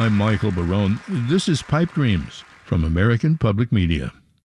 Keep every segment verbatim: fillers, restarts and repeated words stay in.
I'm Michael Barone. This is Pipe Dreams from American Public Media.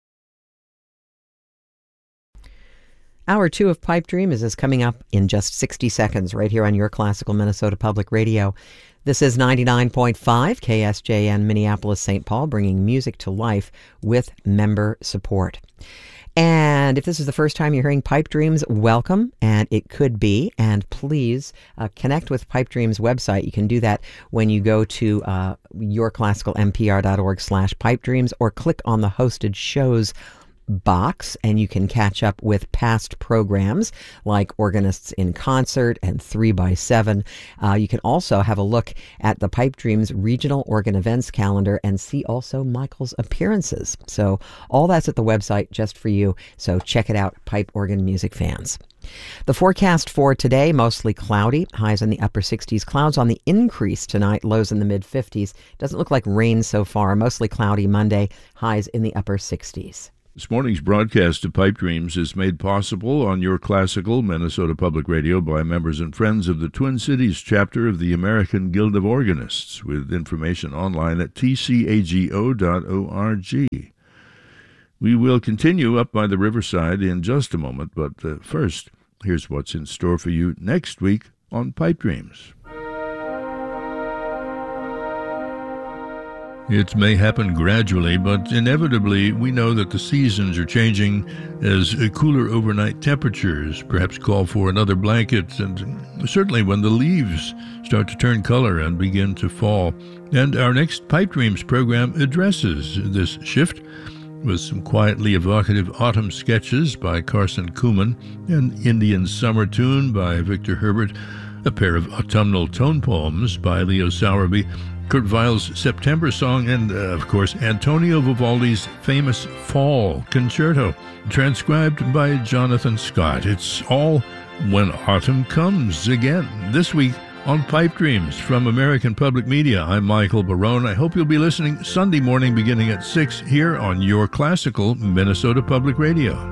Hour two of Pipe Dreams is coming up in just sixty seconds right here on your classical Minnesota Public Radio. This is ninety-nine point five K S J N Minneapolis, Saint Paul, bringing music to life with member support. And if this is the first time you're hearing Pipe Dreams, welcome, and it could be. And please uh, connect with Pipe Dreams website. You can do that when you go to uh, yourclassicalmpr.org slash pipe dreams or click on the hosted shows box, and you can catch up with past programs like Organists in Concert and three by seven. Uh, you can also have a look at the Pipe Dreams regional organ events calendar and see also Michael's appearances. So all that's at the website just for you. So check it out, pipe organ music fans. The forecast for today, mostly cloudy, highs in the upper sixties, clouds on the increase tonight, lows in the mid fifties. Doesn't look like rain so far. Mostly cloudy Monday, highs in the upper sixties. This morning's broadcast of Pipe Dreams is made possible on your classical Minnesota Public Radio by members and friends of the Twin Cities chapter of the American Guild of Organists, with information online at t c a g o dot org. We will continue up by the riverside in just a moment, but uh, first, here's what's in store for you next week on Pipe Dreams. It may happen gradually, but inevitably we know that the seasons are changing as cooler overnight temperatures perhaps call for another blanket, and certainly when the leaves start to turn color and begin to fall. And our next Pipe Dreams program addresses this shift with some quietly evocative autumn sketches by Carson Kuhlman, an Indian summer tune by Victor Herbert, a pair of autumnal tone poems by Leo Sowerby, Kurt Weill's September Song, and, uh, of course, Antonio Vivaldi's famous Fall Concerto, transcribed by Jonathan Scott. It's all When Autumn Comes Again. This week on Pipe Dreams from American Public Media, I'm Michael Barone. I hope you'll be listening Sunday morning beginning at six here on your classical Minnesota Public Radio.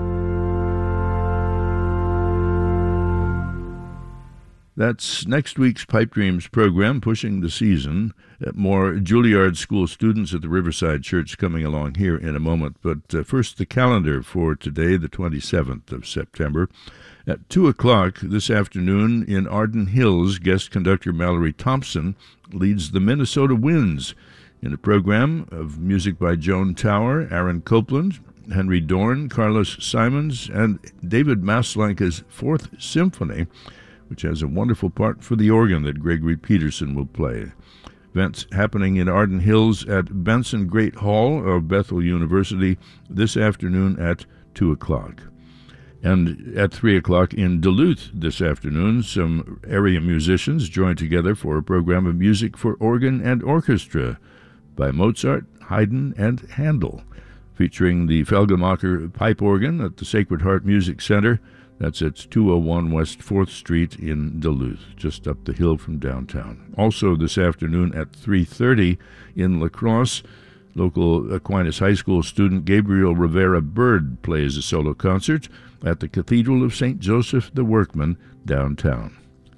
That's next week's Pipe Dreams program, pushing the season. More Juilliard School students at the Riverside Church coming along here in a moment. But uh, first, the calendar for today, the twenty-seventh of September. At two o'clock this afternoon in Arden Hills, guest conductor Mallory Thompson leads the Minnesota Winds in a program of music by Joan Tower, Aaron Copland, Henry Dorn, Carlos Simons, and David Maslanka's Fourth Symphony, which has a wonderful part for the organ that Gregory Peterson will play. Events happening in Arden Hills at Benson Great Hall of Bethel University this afternoon at two o'clock. And at three o'clock in Duluth this afternoon, some area musicians join together for a program of music for organ and orchestra by Mozart, Haydn, and Handel, featuring the Felgemacher Pipe Organ at the Sacred Heart Music Center. That's at two oh one West fourth Street in Duluth, just up the hill from downtown. Also this afternoon at three thirty in La Crosse, local Aquinas High School student Gabriel Rivera Bird plays a solo concert at the Cathedral of Saint Joseph the Workman downtown.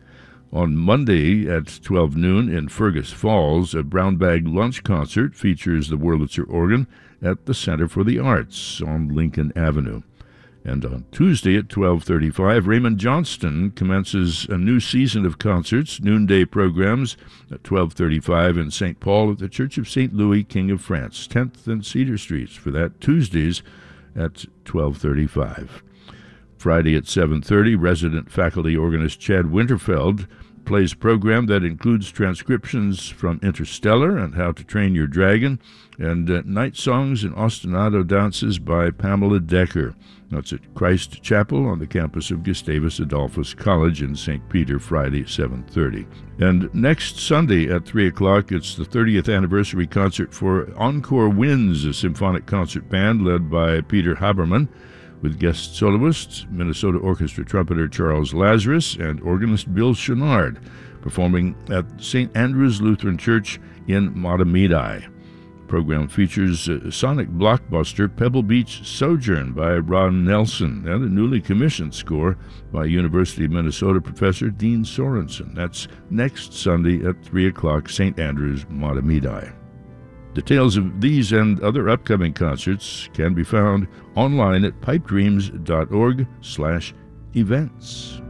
On Monday at twelve noon in Fergus Falls, a brown bag lunch concert features the Wurlitzer organ at the Center for the Arts on Lincoln Avenue. And on Tuesday at twelve thirty-five, Raymond Johnston commences a new season of concerts, noonday programs at twelve thirty-five in Saint Paul at the Church of Saint Louis, King of France, tenth and Cedar Streets, for that Tuesdays at twelve thirty-five. Friday at seven thirty, resident faculty organist Chad Winterfeld plays a program that includes transcriptions from Interstellar and How to Train Your Dragon, and uh, night songs and ostinato dances by Pamela Decker. That's at Christ Chapel on the campus of Gustavus Adolphus College in Saint Peter, Friday, seven thirty. And next Sunday at three o'clock, it's the thirtieth anniversary concert for Encore Winds, a symphonic concert band led by Peter Haberman, with guest soloists, Minnesota Orchestra trumpeter Charles Lazarus and organist Bill Chenard, performing at Saint Andrew's Lutheran Church in Matamidi. program features uh, sonic blockbuster Pebble Beach Sojourn by Ron Nelson and a newly commissioned score by University of Minnesota professor Dean Sorensen. That's next Sunday at three o'clock, Saint Andrews, Mahtomedi. Details of these and other upcoming concerts can be found online at pipedreams dot org slash events.